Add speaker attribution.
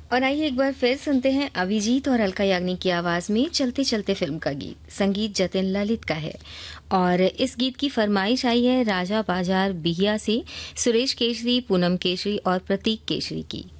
Speaker 1: और आइए एक बार फिर सुनते हैं अभिजीत और अलका याग्निक की आवाज में चलते चलते फिल्म का गीत। संगीत जतिन ललित का है और इस गीत की फरमाइश आई है राजा बाजार बिहिया से सुरेश केशरी, पूनम केशरी और प्रतीक केशरी की।